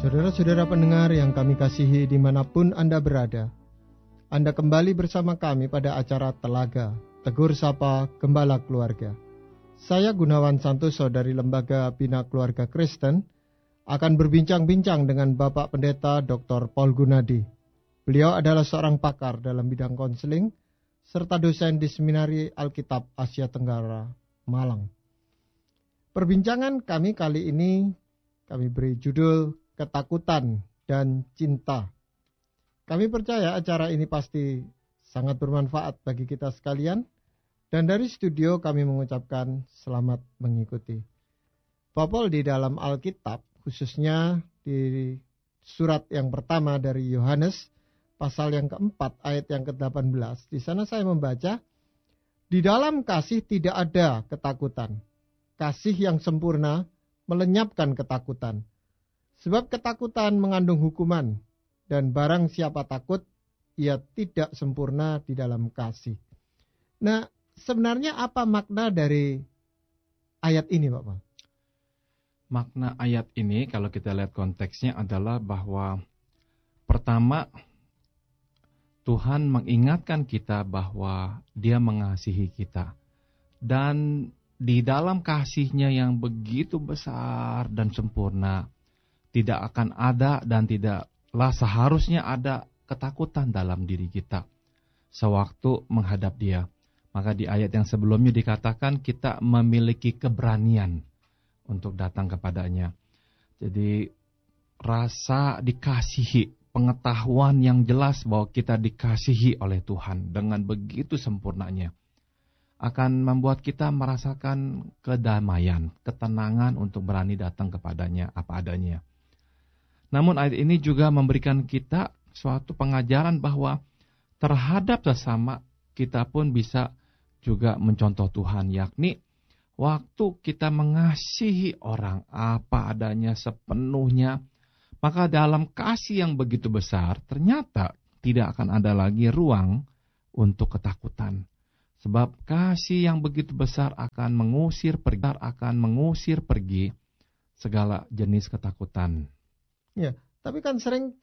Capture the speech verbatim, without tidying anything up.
Saudara-saudara pendengar yang kami kasihi dimanapun Anda berada, Anda kembali bersama kami pada acara Telaga, Tegur Sapa Gembala Keluarga. Saya Gunawan Santoso dari Lembaga Bina Keluarga Kristen akan berbincang-bincang dengan Bapak Pendeta doktor Paul Gunadi. Beliau adalah seorang pakar dalam bidang konseling, serta dosen di Seminari Alkitab Asia Tenggara, Malang. Perbincangan kami kali ini kami beri judul Ketakutan dan Cinta. Kami percaya acara ini pasti sangat bermanfaat bagi kita sekalian, dan dari studio kami mengucapkan selamat mengikuti. Bapak di dalam Alkitab, khususnya di surat yang pertama dari Yohanes, pasal yang keempat, ayat yang ke delapan belas, di sana saya membaca, di dalam kasih tidak ada ketakutan. Kasih yang sempurna melenyapkan ketakutan. Sebab ketakutan mengandung hukuman, dan barang siapa takut, ia tidak sempurna di dalam kasih. Nah, sebenarnya apa makna dari ayat ini, Bapak? Makna ayat ini, kalau kita lihat konteksnya adalah bahwa pertama, Tuhan mengingatkan kita bahwa Dia mengasihi kita. Dan di dalam kasih-Nya yang begitu besar dan sempurna, tidak akan ada dan tidaklah seharusnya ada ketakutan dalam diri kita sewaktu menghadap Dia. Maka di ayat yang sebelumnya dikatakan kita memiliki keberanian untuk datang kepadanya. Jadi rasa dikasihi, pengetahuan yang jelas bahwa kita dikasihi oleh Tuhan dengan begitu sempurnanya akan membuat kita merasakan kedamaian, ketenangan untuk berani datang kepadanya apa adanya. Namun ayat ini juga memberikan kita suatu pengajaran bahwa terhadap sesama kita pun bisa juga mencontoh Tuhan, yakni waktu kita mengasihi orang apa adanya sepenuhnya, maka dalam kasih yang begitu besar ternyata tidak akan ada lagi ruang untuk ketakutan. Sebab kasih yang begitu besar akan mengusir pergi, akan mengusir pergi segala jenis ketakutan. Ya, tapi kan sering